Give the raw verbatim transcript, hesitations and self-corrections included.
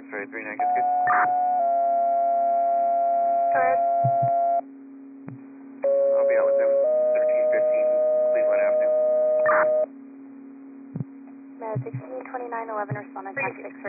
X-ray three nine, good, good. Go ahead. I'll be out with them thirteen fifteen Cleveland Avenue. Med sixteen twenty-nine eleven, respond on contact X-ray